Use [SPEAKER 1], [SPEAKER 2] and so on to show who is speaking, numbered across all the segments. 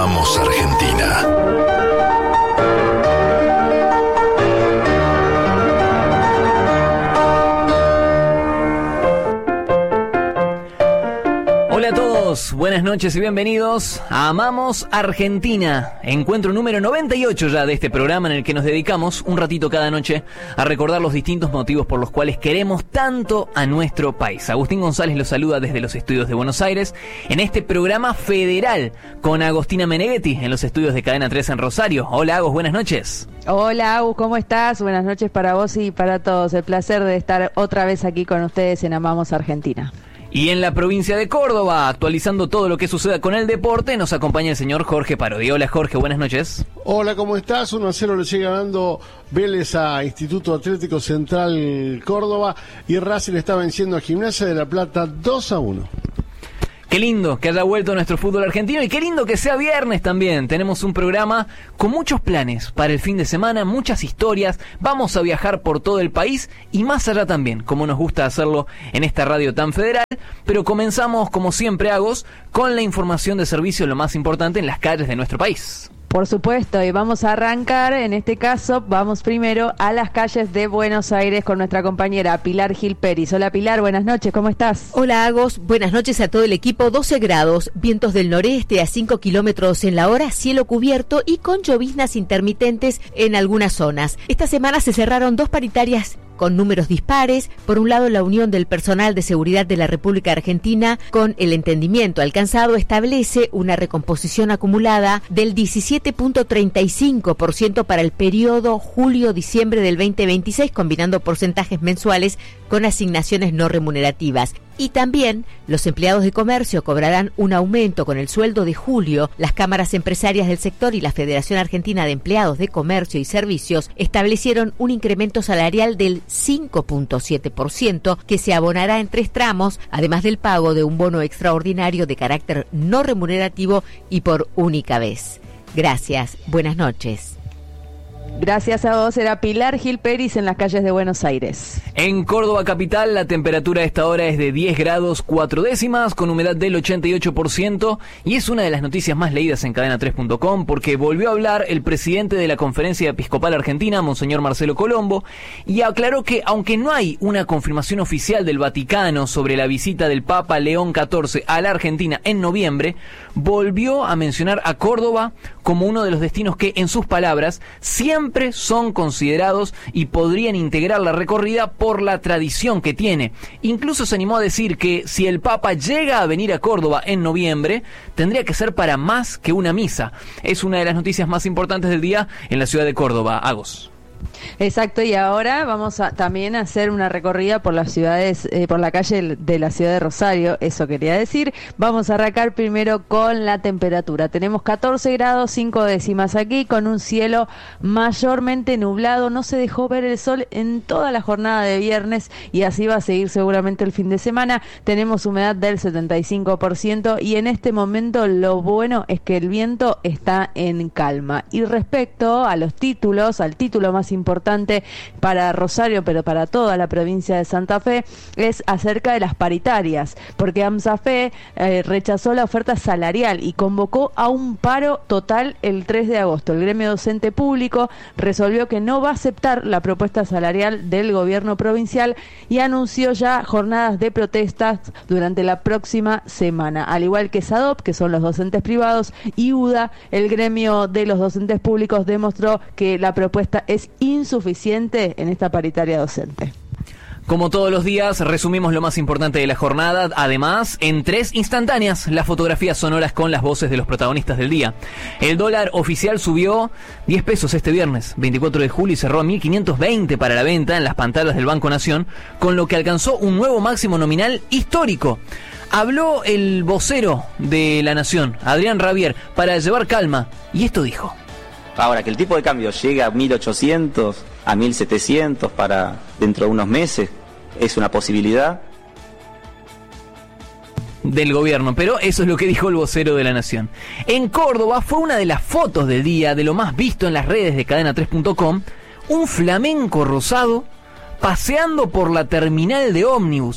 [SPEAKER 1] Amamos Argentina.
[SPEAKER 2] Hola a todos, buenas noches y bienvenidos a Amamos Argentina, encuentro número 98 ya de este programa en el que nos dedicamos un ratito cada noche a recordar los distintos motivos por los cuales queremos tanto a nuestro país. Agustín González los saluda desde los estudios de Buenos Aires en este programa federal con Agostina Meneghetti en los estudios de Cadena 3 en Rosario. Hola Agos, buenas noches.
[SPEAKER 3] Hola Agus, ¿cómo estás? Buenas noches para vos y para todos. El placer de estar otra vez aquí con ustedes en Amamos Argentina.
[SPEAKER 2] Y en la provincia de Córdoba, actualizando todo lo que suceda con el deporte, nos acompaña el señor Jorge Parodi. Hola Jorge, buenas noches.
[SPEAKER 4] Hola, ¿cómo estás? 1-0 le sigue ganando Vélez a Instituto Atlético Central Córdoba y Racing está venciendo a Gimnasia de La Plata 2-1.
[SPEAKER 2] Qué lindo que haya vuelto nuestro fútbol argentino y qué lindo que sea viernes también. Tenemos un programa con muchos planes para el fin de semana, muchas historias. Vamos a viajar por todo el país y más allá también, como nos gusta hacerlo en esta radio tan federal. Pero comenzamos, como siempre, Agos, con la información de servicio, lo más importante en las calles de nuestro país.
[SPEAKER 3] Por supuesto, y vamos a arrancar, en este caso, vamos primero a las calles de Buenos Aires con nuestra compañera Pilar Gil Peris. Hola Pilar, buenas noches, ¿cómo estás?
[SPEAKER 5] Hola Agos, buenas noches a todo el equipo. 12 grados, vientos del noreste a 5 kilómetros en la hora, cielo cubierto y con lloviznas intermitentes en algunas zonas. Esta semana se cerraron 2 paritarias con números dispares. Por un lado, la Unión del Personal de Seguridad de la República Argentina, con el entendimiento alcanzado, establece una recomposición acumulada del 17.35% para el periodo julio-diciembre del 2026, combinando porcentajes mensuales con asignaciones no remunerativas. Y también los empleados de comercio cobrarán un aumento con el sueldo de julio. Las cámaras empresarias del sector y la Federación Argentina de Empleados de Comercio y Servicios establecieron un incremento salarial del 5.7% que se abonará en 3 tramos, además del pago de un bono extraordinario de carácter no remunerativo y por única vez. Gracias, buenas noches.
[SPEAKER 3] Gracias a vos, era Pilar Gil Peris en las calles de Buenos Aires.
[SPEAKER 2] En Córdoba capital, la temperatura a esta hora es de 10 grados 4 décimas, con humedad del 88%, y es una de las noticias más leídas en cadena3.com, porque volvió a hablar el presidente de la Conferencia Episcopal Argentina, Monseñor Marcelo Colombo, y aclaró que, aunque no hay una confirmación oficial del Vaticano sobre la visita del Papa León XIV a la Argentina en noviembre, volvió a mencionar a Córdoba como uno de los destinos que, en sus palabras, siempre son considerados y podrían integrar la recorrida por la tradición que tiene. Incluso se animó a decir que si el Papa llega a venir a Córdoba en noviembre, tendría que ser para más que una misa. Es una de las noticias más importantes del día en la ciudad de Córdoba. Agos.
[SPEAKER 3] Exacto, y ahora vamos a también hacer una recorrida por las ciudades, por la calle de la ciudad de Rosario, eso quería decir. Vamos a arrancar primero con la temperatura. Tenemos 14 grados 5 décimas aquí, con un cielo mayormente nublado. No se dejó ver el sol en toda la jornada de viernes y así va a seguir seguramente el fin de semana. Tenemos humedad del 75% y en este momento lo bueno es que el viento está en calma. Y respecto a los títulos, al título más importante para Rosario, pero para toda la provincia de Santa Fe, es acerca de las paritarias, porque AMSAFE rechazó la oferta salarial y convocó a un paro total el 3 de agosto. El gremio docente público resolvió que no va a aceptar la propuesta salarial del gobierno provincial y anunció ya jornadas de protestas durante la próxima semana, al igual que SADOP, que son los docentes privados, y UDA, el gremio de los docentes públicos, demostró que la propuesta es insuficiente en esta paritaria docente.
[SPEAKER 2] Como todos los días, resumimos lo más importante de la jornada, además, en 3 instantáneas, las fotografías sonoras con las voces de los protagonistas del día. El dólar oficial subió 10 pesos este viernes, 24 de julio, y cerró a 1.520 para la venta en las pantallas del Banco Nación, con lo que alcanzó un nuevo máximo nominal histórico. Habló el vocero de la Nación, Adrián Rabier, para llevar calma, y esto dijo.
[SPEAKER 6] Ahora, que el tipo de cambio llegue a 1.800, a 1.700 para dentro de unos meses, es una posibilidad
[SPEAKER 2] del gobierno, pero eso es lo que dijo el vocero de la Nación. En Córdoba fue una de las fotos del día, de lo más visto en las redes de cadena3.com, un flamenco rosado paseando por la terminal de ómnibus. ¿Qué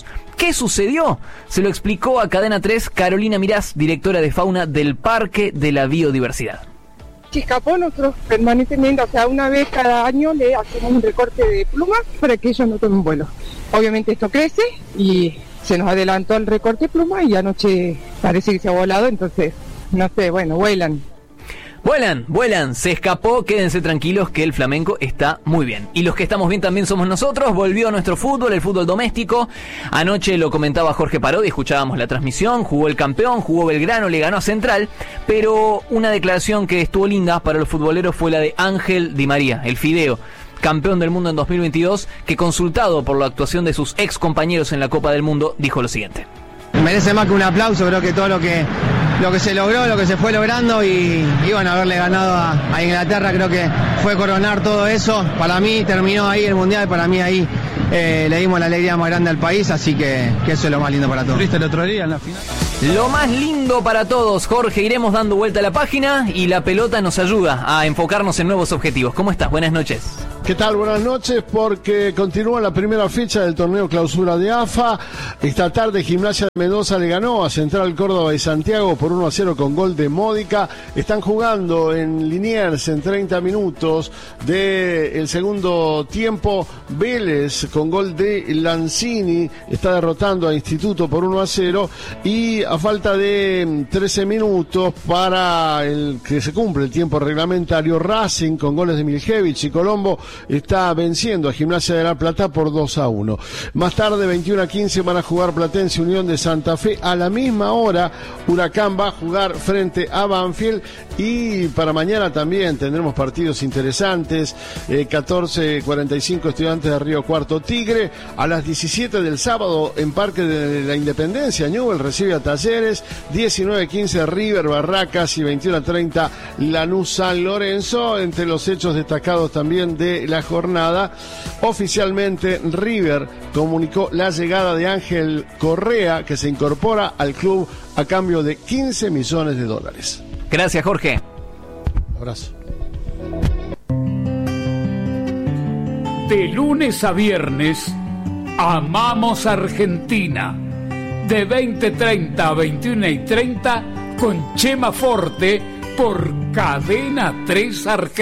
[SPEAKER 2] ¿Qué sucedió? Se lo explicó a Cadena 3 Carolina Mirás, directora de fauna del Parque de la Biodiversidad.
[SPEAKER 1] Se escapó, nosotros permanentemente, o sea, una vez cada año le hacemos un recorte de plumas para que ellos no tomen vuelo. Obviamente esto crece y se nos adelantó el recorte de plumas y anoche parece que se ha volado, entonces, no sé, bueno, vuelan.
[SPEAKER 2] Vuelan, se escapó, quédense tranquilos que el flamenco está muy bien. Y los que estamos bien también somos nosotros, volvió nuestro fútbol, el fútbol doméstico. Anoche lo comentaba Jorge Parodi, escuchábamos la transmisión, jugó el campeón, jugó Belgrano, le ganó a Central, pero una declaración que estuvo linda para los futboleros fue la de Ángel Di María, el Fideo, campeón del mundo en 2022, que consultado por la actuación de sus ex compañeros en la Copa del Mundo, dijo lo siguiente.
[SPEAKER 7] Merece más que un aplauso, creo que todo lo que se logró, lo que se fue logrando y bueno, haberle ganado a Inglaterra creo que fue coronar todo eso. Para mí terminó ahí el Mundial, para mí ahí le dimos la alegría más grande al país, así que eso es lo más lindo para todos.
[SPEAKER 8] ¿Viste el otro día en la final?
[SPEAKER 2] Lo más lindo para todos, Jorge, iremos dando vuelta a la página y la pelota nos ayuda a enfocarnos en nuevos objetivos. ¿Cómo estás? Buenas noches.
[SPEAKER 4] ¿Qué tal? Buenas noches, porque continúa la primera fecha del torneo clausura de AFA. Esta tarde Gimnasia de Mendoza le ganó a Central Córdoba y Santiago por 1-0 con gol de Módica. Están jugando en Liniers en 30 minutos del segundo tiempo. Vélez con gol de Lanzini está derrotando a Instituto por 1-0 y a falta de 13 minutos para el que se cumple el tiempo reglamentario, Racing con goles de Miljevich y Colombo está venciendo a Gimnasia de La Plata por 2-1. Más tarde, 21-15, van a jugar Platense Unión de Santa Fe. A la misma hora, Huracán va a jugar frente a Banfield. Y para mañana también tendremos partidos interesantes. 14:45, Estudiantes de Río Cuarto Tigre. A las 17 del sábado, en Parque de la Independencia, Newell recibe a Talleres. 19:15, River Barracas. Y 21:30, Lanús San Lorenzo. Entre los hechos destacados también de la jornada, oficialmente River comunicó la llegada de Ángel Correa, que se incorpora al club a cambio de $15 millones.
[SPEAKER 2] Gracias, Jorge.
[SPEAKER 4] Abrazo.
[SPEAKER 9] De lunes a viernes, Amamos Argentina. De 20:30 a 21:30 con Chema Forte por Cadena 3 Argentina.